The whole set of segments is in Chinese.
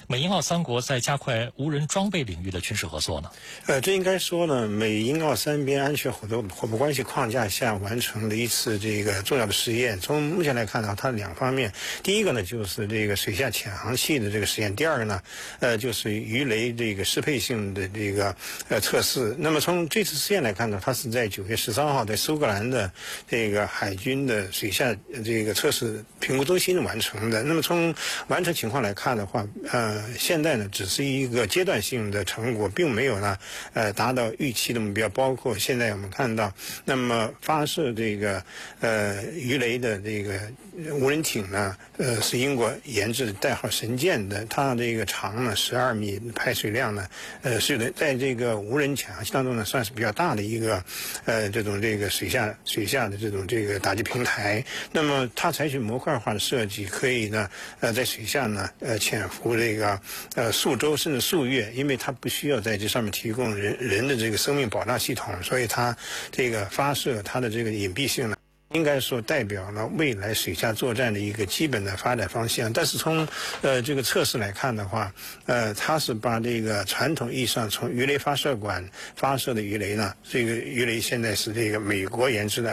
美英澳三国在加快无人装备领域的军事合作呢？ 这应该说呢，美英澳三边安全伙伴关系框架下完成了一次这个重要的实验。从目前来看呢，它两方面，第一个呢就是这个水下潜航器的这个实验，第二个呢，就是鱼雷这个适配性的这个测试。那么从这次实验来看呢，它是在9月13号在苏格兰的这个海军的水下这个测试评估中心完成的。那么从完成情况来看的话，现在呢只是一个阶段性的成果，并没有呢达到预期的目标。包括现在我们看到，那么发射这个鱼雷的这个无人艇呢，是英国研制的，代号神剑的，它这个长呢12米，排水量呢是的，在这个无人潜航器当中呢算是比较大的一个这种这个水下的这种这个打击平台。那么它采取模块化的设计，可以呢在水下呢潜伏这个数周甚至数月，因为它不需要在这上面提供人的这个生命保障系统，所以它这个发射它的这个隐蔽性呢，应该说代表了未来水下作战的一个基本的发展方向。但是从这个测试来看的话，它是把这个传统意义上从鱼雷发射管发射的鱼雷呢，这个鱼雷现在是这个美国研制的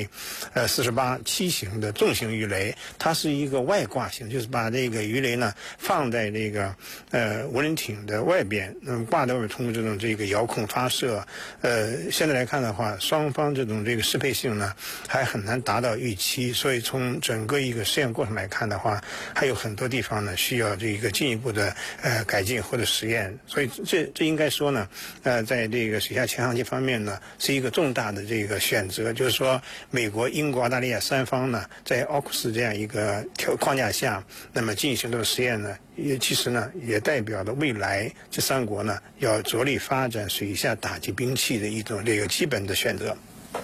Mk48 7型的重型鱼雷，它是一个外挂型，就是把这个鱼雷呢放在这个无人艇的外边，挂在外边，通过这个遥控发射。现在来看的话，双方这种这个适配性呢还很难达到预期，所以从整个一个实验过程来看的话，还有很多地方呢需要这个进一步的改进或者实验。所以这应该说呢，在这个水下潜航器方面呢，是一个重大的这个选择，就是说美国、英国、澳大利亚三方呢，在奥库斯这样一个框架下，那么进行这个实验呢，其实呢也代表了未来这三国呢要着力发展水下打击兵器的一种这个基本的选择。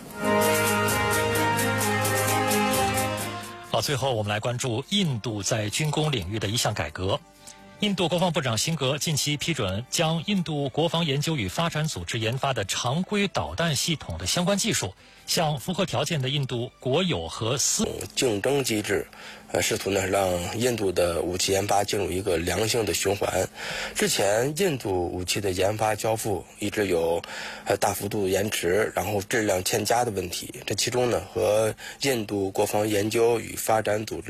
好，最后我们来关注印度在军工领域的一项改革。印度国防部长辛格近期批准将印度国防研究与发展组织研发的常规导弹系统的相关技术，向符合条件的印度国有和私竞争机制，试图呢让印度的武器研发进入一个良性的循环。之前印度武器的研发交付一直有大幅度延迟，然后质量欠佳的问题。这其中呢和印度国防研究与发展组织